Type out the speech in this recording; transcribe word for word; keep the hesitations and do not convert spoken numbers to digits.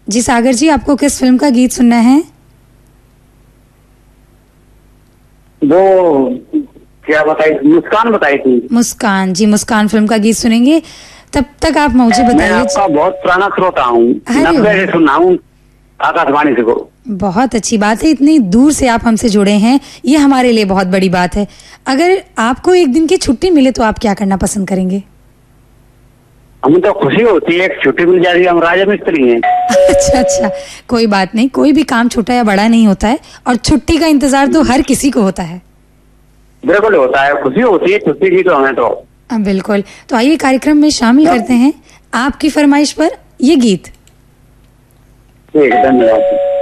जी सागर जी, आपको किस फिल्म का गीत सुनना है? वो क्या बताई, मुस्कान बताई थी। मुस्कान जी, मुस्कान फिल्म का गीत सुनेंगे। तब तक आप मुझे मैं बताइए। आपका बहुत पुराना श्रोता हूँ, अरे नब्बे वाह। से सुना हूँ आकाशवाणी से को। बहुत अच्छी बात है, इतनी दूर से आप हमसे जुड़े हैं, ये हमारे लिए बहुत बड़ी बात है। अगर आपको एक दिन की छुट्टी मिले तो आप क्या करना पसंद करेंगे? हमें तो खुशी होती है, छुट्टी मिल जाती है, हम राजा मिस्त्री हैं। अच्छा अच्छा, कोई बात नहीं, कोई भी काम छोटा या बड़ा नहीं होता है, और छुट्टी का इंतजार तो हर किसी को होता है। बिल्कुल होता है, खुशी होती है छुट्टी की तो हमें तो। अब बिल्कुल, तो आइए कार्यक्रम में शामिल करते हैं आपकी फरमाइश पर ये गीत। ठीक है, धन्यवाद।